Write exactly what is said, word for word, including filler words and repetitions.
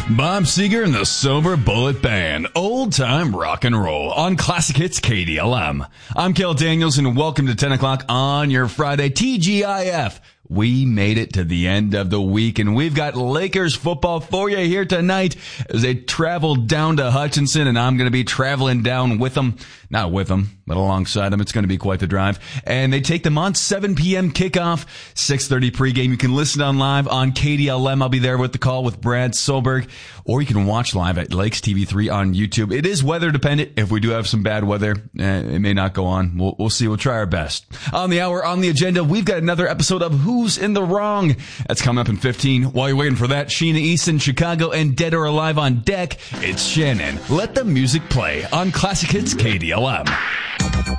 Bob Seger and the Silver Bullet Band, old time rock and roll on Classic Hits K D L M. I'm Kel Daniels and welcome to ten o'clock on your Friday. T G I F. We made it to the end of the week, and we've got Lakers football for you here tonight as they travel down to Hutchinson, and I'm going to be traveling down with them. Not with them, but alongside them. It's going to be quite the drive. And they take them on seven p.m. kickoff, six thirty pregame. You can listen on live on K D L M. I'll be there with the call with Brad Solberg, or you can watch live at Lakes T V three on YouTube. It is weather dependent. If we do have some bad weather, eh, it may not go on. We'll, we'll see. We'll try our best. On the hour, on the agenda, we've got another episode of Who's in the Wrong? That's coming up in fifteen. While you're waiting for that, Sheena Easton, Chicago, and Dead or Alive on deck. It's Shannon. Let the music play on Classic Hits K D L M.